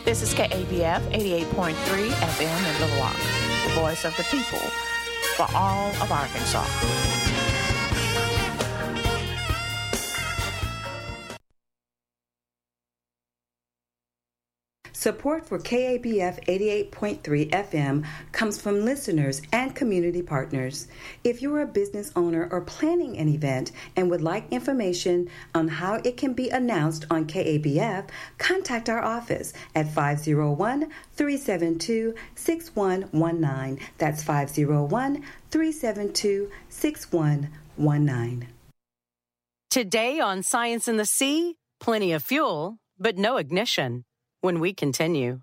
This is KABF 88.3 FM in Little Rock, the voice of the people for all of Arkansas. Support for KABF 88.3 FM comes from listeners and community partners. If you're a business owner or planning an event and would like information on how it can be announced on KABF, contact our office at 501-372-6119. That's 501-372-6119. Today on Science in the Sea, plenty of fuel, but no ignition. When we continue.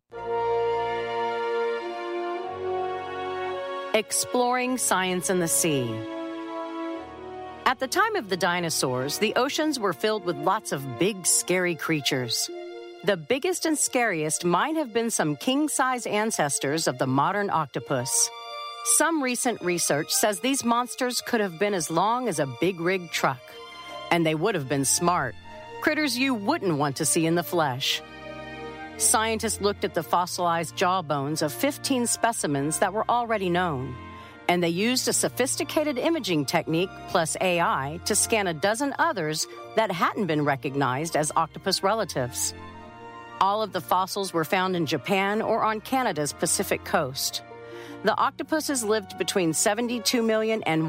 Exploring science in the sea. At the time of the dinosaurs, the oceans were filled with lots of big, scary creatures. The biggest and scariest might have been some king-size ancestors of the modern octopus. Some recent research says these monsters could have been as long as a big rig truck. And they would have been smart. Critters you wouldn't want to see in the flesh. Scientists looked at the fossilized jaw bones of 15 specimens that were already known, and they used a sophisticated imaging technique plus AI to scan a dozen others that hadn't been recognized as octopus relatives. All of the fossils were found in Japan or on Canada's Pacific coast. The octopuses lived between 72 million and